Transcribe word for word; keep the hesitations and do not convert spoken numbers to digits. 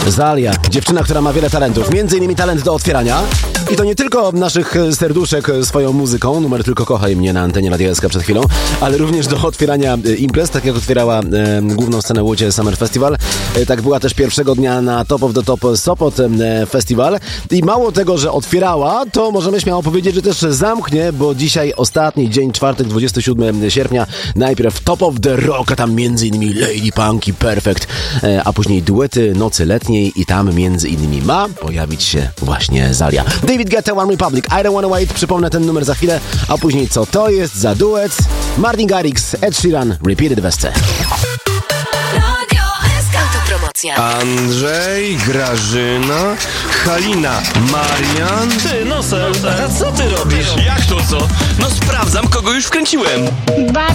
Zalia, dziewczyna, która ma wiele talentów, między innymi talent do otwierania. I to nie tylko naszych serduszek swoją muzyką, numer Tylko kochaj mnie na antenie Radia S K przed chwilą, ale również do otwierania imprez, tak jak otwierała e, główną scenę Łódź Summer Festival. E, tak była też pierwszego dnia na Top of the Top Sopot e, Festival. I mało tego, że otwierała, to możemy śmiało powiedzieć, że też zamknie, bo dzisiaj ostatni dzień, czwartek, dwudziestego siódmego sierpnia, najpierw Top of the Rock, a tam między innymi Lady Punk i Perfect, e, a później duety Nocy Letniej i tam między innymi ma pojawić się właśnie Zalia. David Guetta, One Republic, I Don't Wanna Wait, przypomnę ten numer za chwilę, a później co to jest za duet? Martin Garrix, Ed Sheeran, Repeated w S C. Autopromocja. Andrzej, Grażyna, Halina, Marian. Ty, Nosel, a co ty robisz? Jak to co? No sprawdzam, kogo już wkręciłem. Bardzo